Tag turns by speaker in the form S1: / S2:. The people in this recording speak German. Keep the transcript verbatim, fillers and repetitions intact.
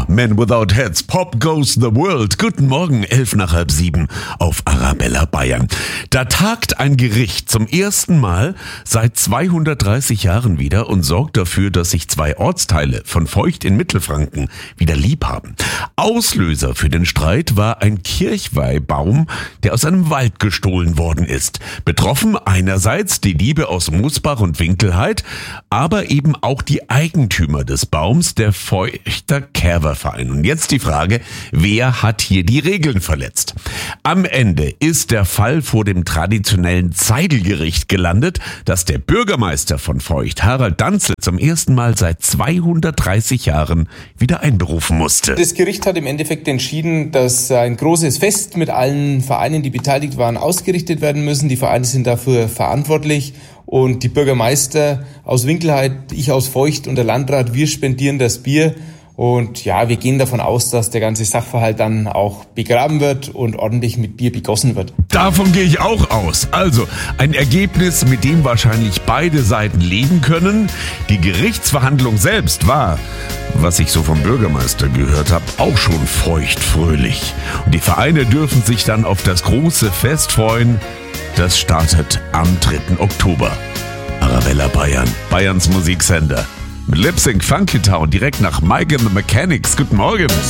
S1: Men Without Heads, Pop Goes the World. Guten Morgen, elf nach halb sieben auf Arabella Bayern. Da tagt ein Gericht zum ersten Mal seit zweihundertdreißig Jahren wieder und sorgt dafür, dass sich zwei Ortsteile von Feucht in Mittelfranken wieder lieb haben. Auslöser für den Streit war ein Kirchweihbaum, der aus einem Wald gestohlen worden ist. Betroffen einerseits die Diebe aus Musbach und Winkelheit, aber eben auch die Eigentümer des Baums, der Feuchter Kerwerverein. Und jetzt die Frage, wer hat hier die Regeln verletzt? Am Ende ist der Fall vor dem traditionellen Zeidelgericht gelandet, das der Bürgermeister von Feucht, Harald Danzel, zum ersten Mal seit zweihundertdreißig Jahren wieder einberufen musste.
S2: Das Gericht hat im Endeffekt entschieden, dass ein großes Fest mit allen Vereinen, die beteiligt waren, ausgerichtet werden müssen. Die Vereine sind dafür verantwortlich. Und die Bürgermeister aus Winkelheit, ich aus Feucht und der Landrat, wir spendieren das Bier. Und ja, wir gehen davon aus, dass der ganze Sachverhalt dann auch begraben wird und ordentlich mit Bier begossen wird.
S1: Davon gehe ich auch aus. Also ein Ergebnis, mit dem wahrscheinlich beide Seiten leben können. Die Gerichtsverhandlung selbst war, was ich so vom Bürgermeister gehört habe, auch schon feuchtfröhlich. Und die Vereine dürfen sich dann auf das große Fest freuen. Das startet am dritten Oktober. Arabella Bayern, Bayerns Musiksender. Mit Lip Sync Funky Town direkt nach Mike and the Mechanics. Guten Morgen.